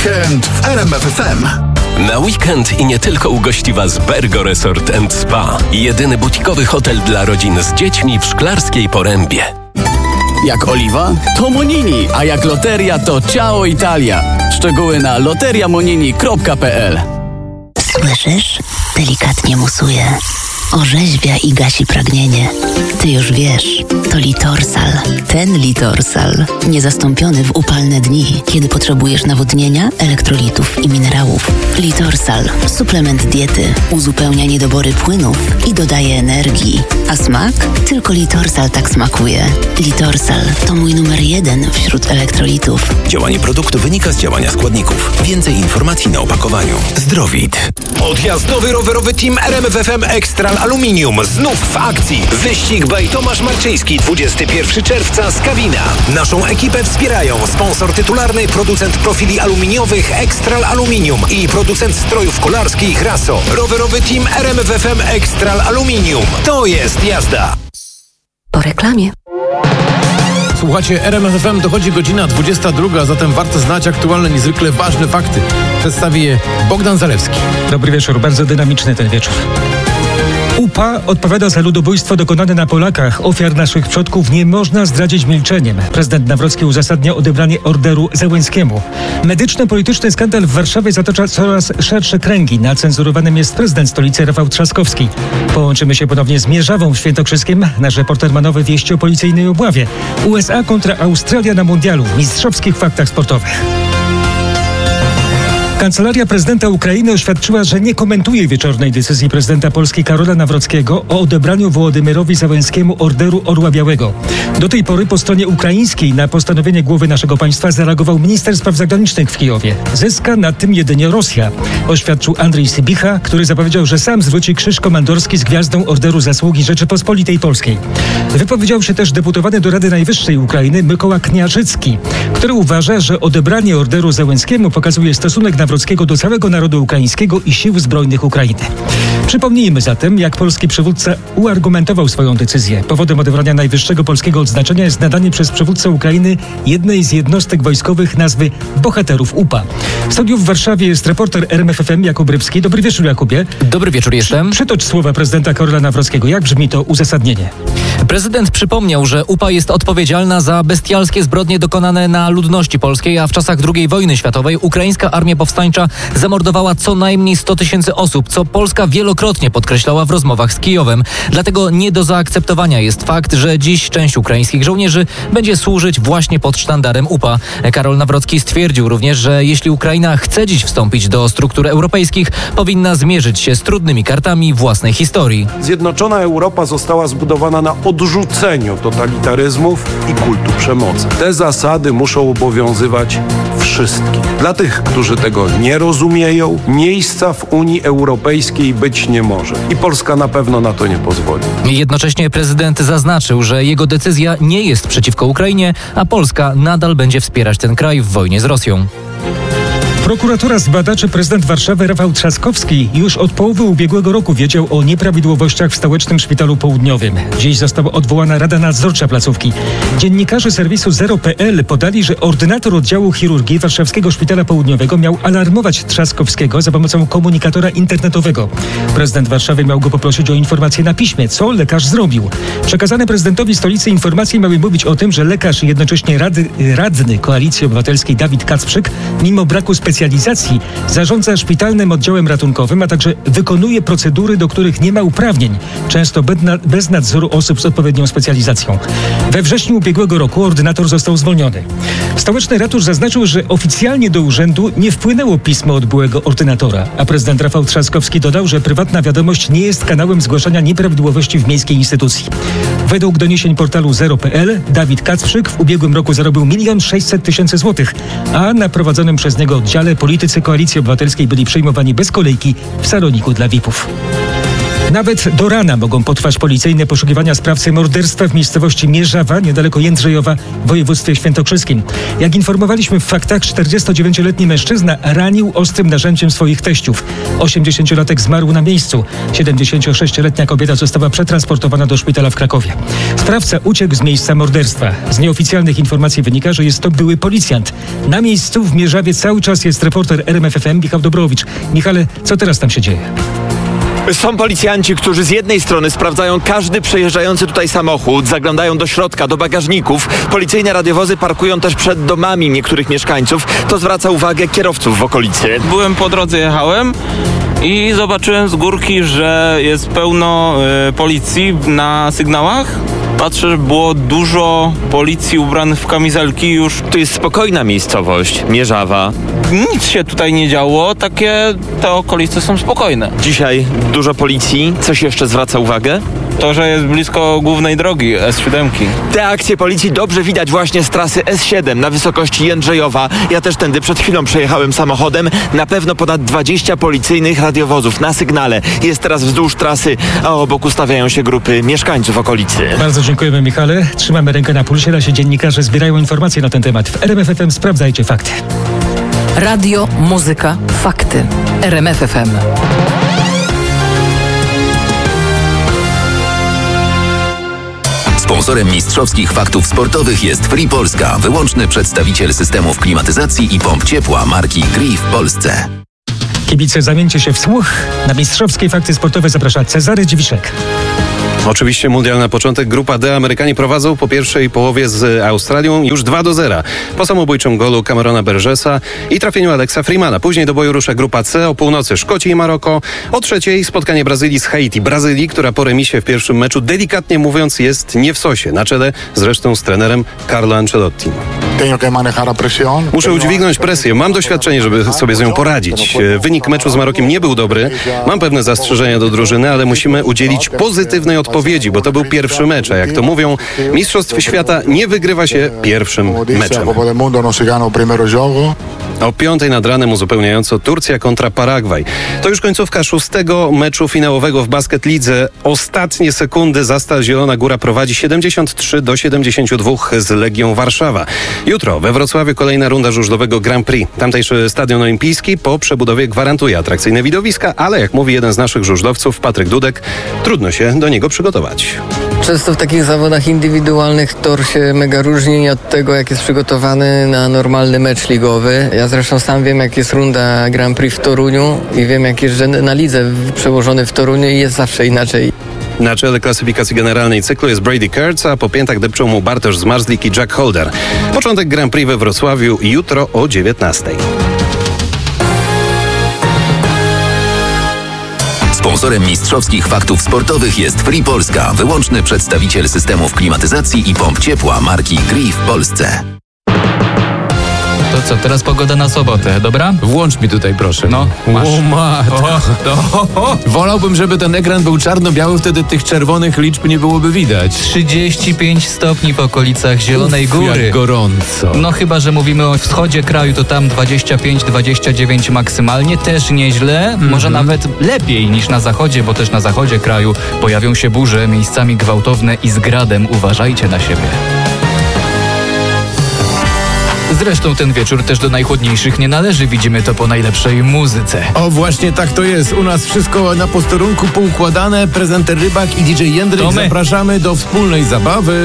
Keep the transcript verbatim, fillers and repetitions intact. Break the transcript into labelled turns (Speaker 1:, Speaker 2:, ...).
Speaker 1: Weekend w R M F F M.
Speaker 2: Na weekend i nie tylko ugości Was Bergo Resort and Spa. Jedyny butikowy hotel dla rodzin z dziećmi w Szklarskiej Porębie.
Speaker 3: Jak oliwa, to Monini, a jak loteria, to Ciao Italia. Szczegóły na loteria monini kropka p l.
Speaker 4: Słyszysz? Delikatnie musuje. Orzeźwia i gasi pragnienie. Ty już wiesz, to Litorsal. Ten Litorsal. Niezastąpiony w upalne dni, kiedy potrzebujesz nawodnienia, elektrolitów i minerałów. Litorsal. Suplement diety. Uzupełnia niedobory płynów i dodaje energii. A smak? Tylko Litorsal tak smakuje. Litorsal to mój numer jeden wśród elektrolitów.
Speaker 5: Działanie produktu wynika z działania składników. Więcej informacji na opakowaniu. Zdrowit.
Speaker 6: Odjazdowy rowerowy team R M F F M Extra Aluminium znów w akcji. Wyścig by Tomasz Marczyński dwudziestego pierwszego czerwca z Kawina. Naszą ekipę wspierają sponsor tytularny, producent profili aluminiowych Extra Aluminium i producent strojów kolarskich Raso. Rowerowy team R M F F M Extra Aluminium. To jest jazda.
Speaker 4: Po reklamie.
Speaker 7: Słuchacie, R M F F M, dochodzi godzina dwudziesta druga, zatem warto znać aktualne, niezwykle ważne fakty. Przedstawi je Bogdan Zalewski.
Speaker 8: Dobry wieczór, bardzo dynamiczny ten wieczór. U P A odpowiada za ludobójstwo dokonane na Polakach. Ofiar naszych przodków nie można zdradzić milczeniem. Prezydent Nawrocki uzasadnia odebranie orderu Zełenskiemu. Medyczno-polityczny skandal w Warszawie zatacza coraz szersze kręgi. Nacenzurowanym jest prezydent stolicy Rafał Trzaskowski. Połączymy się ponownie z Mierzawą w Świętokrzyskiem. Nasz reporter ma nowe wieści o policyjnej obławie. U S A kontra Australia na mundialu. W mistrzowskich faktach sportowych. Kancelaria prezydenta Ukrainy oświadczyła, że nie komentuje wieczornej decyzji prezydenta Polski Karola Nawrockiego o odebraniu Wołodymyrowi Zełenskiemu orderu Orła Białego. Do tej pory po stronie ukraińskiej na postanowienie głowy naszego państwa zareagował minister spraw zagranicznych w Kijowie. Zyska na tym jedynie Rosja, oświadczył Andrzej Sybicha, który zapowiedział, że sam zwróci krzyż komandorski z gwiazdą Orderu Zasługi Rzeczypospolitej Polskiej. Wypowiedział się też deputowany do Rady Najwyższej Ukrainy Mykoła Kniarzycki, który uważa, że odebranie orderu Zełenskiemu pokazuje stosunek na Nawrockiego do całego narodu ukraińskiego i sił zbrojnych Ukrainy. Przypomnijmy zatem, jak polski przywódca uargumentował swoją decyzję. Powodem odebrania najwyższego polskiego odznaczenia jest nadanie przez przywódcę Ukrainy jednej z jednostek wojskowych nazwy Bohaterów U P A. W studiu w Warszawie jest reporter R M F F M Jakub Rybski. Dobry wieczór, Jakubie.
Speaker 9: Dobry wieczór, jestem.
Speaker 8: Przy, przytocz słowa prezydenta Karola Nawrockiego. Jak brzmi to uzasadnienie?
Speaker 9: Prezydent przypomniał, że U P A jest odpowiedzialna za bestialskie zbrodnie dokonane na ludności polskiej, a w czasach drugiej wojny światowej ukraińska armia powstańcza zamordowała co najmniej sto tysięcy osób, co Polska wielokrotnie podkreślała w rozmowach z Kijowem. Dlatego nie do zaakceptowania jest fakt, że dziś część ukraińskich żołnierzy będzie służyć właśnie pod sztandarem U P A. Karol Nawrocki stwierdził również, że jeśli Ukraina chce dziś wstąpić do struktur europejskich, powinna zmierzyć się z trudnymi kartami własnej historii.
Speaker 10: Zjednoczona Europa została zbudowana na odrzuceniu totalitaryzmów i kultu przemocy. Te zasady muszą obowiązywać wszystkich. Dla tych, którzy tego nie rozumieją, miejsca w Unii Europejskiej być nie może. I Polska na pewno na to nie pozwoli.
Speaker 9: Jednocześnie prezydent zaznaczył, że jego decyzja nie jest przeciwko Ukrainie, a Polska nadal będzie wspierać ten kraj w wojnie z Rosją.
Speaker 8: Prokuratura zbada, czy prezydent Warszawy Rafał Trzaskowski już od połowy ubiegłego roku wiedział o nieprawidłowościach w stołecznym szpitalu południowym. Dziś została odwołana Rada Nadzorcza placówki. Dziennikarze serwisu zero kropka p l podali, że ordynator oddziału chirurgii Warszawskiego Szpitala Południowego miał alarmować Trzaskowskiego za pomocą komunikatora internetowego. Prezydent Warszawy miał go poprosić o informację na piśmie, co lekarz zrobił. Przekazane prezydentowi stolicy informacje miały mówić o tym, że lekarz i jednocześnie rady, radny Koalicji Obywatelskiej Dawid Kacprzyk, mimo braku specjalizacji, zarządza szpitalnym oddziałem ratunkowym, a także wykonuje procedury, do których nie ma uprawnień, często bez nadzoru osób z odpowiednią specjalizacją. We wrześniu ubiegłego roku ordynator został zwolniony. Stołeczny ratusz zaznaczył, że oficjalnie do urzędu nie wpłynęło pismo od byłego ordynatora, a prezydent Rafał Trzaskowski dodał, że prywatna wiadomość nie jest kanałem zgłaszania nieprawidłowości w miejskiej instytucji. Według doniesień portalu zero kropka p l Dawid Kacprzyk w ubiegłym roku zarobił milion sześćset tysięcy złotych, a na prowadzonym przez niego oddziale politycy Koalicji Obywatelskiej byli przyjmowani bez kolejki w saloniku dla V I P ów. Nawet do rana mogą potrwać policyjne poszukiwania sprawcy morderstwa w miejscowości Mierzawa, niedaleko Jędrzejowa w województwie świętokrzyskim. Jak informowaliśmy w faktach, czterdziestodziewięcioletni mężczyzna ranił ostrym narzędziem swoich teściów. osiemdziesięciolatek zmarł na miejscu. siedemdziesięciosześcioletnia kobieta została przetransportowana do szpitala w Krakowie. Sprawca uciekł z miejsca morderstwa. Z nieoficjalnych informacji wynika, że jest to były policjant. Na miejscu w Mierzawie cały czas jest reporter R M F F M Michał Dobrowicz. Michale, co teraz tam się dzieje?
Speaker 11: Są policjanci, którzy z jednej strony sprawdzają każdy przejeżdżający tutaj samochód, zaglądają do środka, do bagażników. Policyjne radiowozy parkują też przed domami niektórych mieszkańców. To zwraca uwagę kierowców w okolicy.
Speaker 12: Byłem po drodze, jechałem i zobaczyłem z górki, że jest pełno y, policji na sygnałach. Patrzę, że było dużo policji ubranych w kamizelki już.
Speaker 11: To jest spokojna miejscowość, Mierzawa.
Speaker 12: Nic się tutaj nie działo, takie te okolice są spokojne.
Speaker 11: Dzisiaj dużo policji. Coś jeszcze zwraca uwagę?
Speaker 12: To, że jest blisko głównej drogi S siedem.
Speaker 11: Te akcje policji dobrze widać właśnie z trasy S siedem na wysokości Jędrzejowa. Ja też tędy przed chwilą przejechałem samochodem. Na pewno ponad dwadzieścia policyjnych radiowozów na sygnale jest teraz wzdłuż trasy, a obok ustawiają się grupy mieszkańców okolicy.
Speaker 8: Bardzo dziękujemy, Michale. Trzymamy rękę na pulsie. Nasi dziennikarze zbierają informacje na ten temat. W R M F F M sprawdzajcie fakty.
Speaker 13: Radio, muzyka, fakty. R M F F M.
Speaker 5: Sponsorem mistrzowskich faktów sportowych jest Free Polska, wyłączny przedstawiciel systemów klimatyzacji i pomp ciepła marki Gree w Polsce.
Speaker 8: Kibice, zamieńcie się w słuch. Na mistrzowskie fakty sportowe zaprasza Cezary Dziwiszek.
Speaker 7: Oczywiście mundial na początek. Grupa D. Amerykanie prowadzą po pierwszej połowie z Australią już dwa do zera. Po samobójczym golu Camerona Burgessa i trafieniu Alexa Freemana. Później do boju rusza grupa C. O północy Szkoci i Maroko. O trzeciej spotkanie Brazylii z Haiti. Brazylii, która po remisie w pierwszym meczu, delikatnie mówiąc, jest nie w sosie. Na czele zresztą z trenerem Carlo Ancelotti. Muszę udźwignąć presję. Mam doświadczenie, żeby sobie z nią poradzić. Wynik meczu z Marokiem nie był dobry. Mam pewne zastrzeżenia do drużyny, ale musimy udzielić pozytywnej odpowiedzi, bo to był pierwszy mecz, a jak to mówią, Mistrzostw Świata nie wygrywa się pierwszym meczem. O piątej nad ranem uzupełniająco Turcja kontra Paragwaj. To już końcówka szóstego meczu finałowego w Basket Lidze. Ostatnie sekundy za Stal Zielona Góra prowadzi siedemdziesiąt trzy do siedemdziesięciu dwóch z Legią Warszawa. Jutro we Wrocławiu kolejna runda żużlowego Grand Prix. Tamtejszy Stadion Olimpijski po przebudowie gwarantuje atrakcyjne widowiska, ale jak mówi jeden z naszych żużlowców, Patryk Dudek, trudno się do niego przygotować.
Speaker 14: Często w takich zawodach indywidualnych tor się mega różni od tego, jak jest przygotowany na normalny mecz ligowy. Ja zresztą sam wiem, jak jest runda Grand Prix w Toruniu i wiem, jak jeżdżę na lidze przełożony w Toruniu i jest zawsze inaczej.
Speaker 7: Na czele klasyfikacji generalnej cyklu jest Brady Kurtz, a po piętach depczą mu Bartosz Zmarzlik i Jack Holder. Początek Grand Prix we Wrocławiu jutro o dziewiętnastej.
Speaker 5: Sponsorem mistrzowskich faktów sportowych jest Free Polska, wyłączny przedstawiciel systemów klimatyzacji i pomp ciepła marki Gree w Polsce.
Speaker 9: To co, teraz pogoda na sobotę, dobra?
Speaker 15: Włącz mi tutaj, proszę.
Speaker 9: No, masz.
Speaker 15: O, matko. O, o, Wolałbym, żeby ten ekran był czarno-biały, wtedy tych czerwonych liczb nie byłoby widać.
Speaker 9: trzydzieści pięć stopni w okolicach Zielonej
Speaker 15: Uf,
Speaker 9: Góry.
Speaker 15: Jak gorąco.
Speaker 9: No chyba, że mówimy o wschodzie kraju, to tam dwadzieścia pięć dwadzieścia dziewięć maksymalnie, też nieźle, mm-hmm. może nawet lepiej niż na zachodzie, bo też na zachodzie kraju pojawią się burze, miejscami gwałtowne i z gradem. Uważajcie na siebie. Zresztą ten wieczór też do najchłodniejszych nie należy. Widzimy to po najlepszej muzyce.
Speaker 15: O, właśnie tak to jest. U nas wszystko na posterunku poukładane. Prezenter Rybak i D J Jędryk. Zapraszamy do wspólnej zabawy.